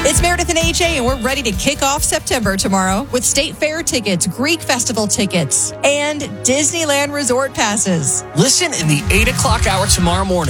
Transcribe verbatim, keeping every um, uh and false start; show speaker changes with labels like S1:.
S1: It's Meredith and A J, and we're ready to kick off September tomorrow with State Fair tickets, Greek Festival tickets, and Disneyland Resort passes.
S2: Listen in the eight o'clock hour tomorrow morning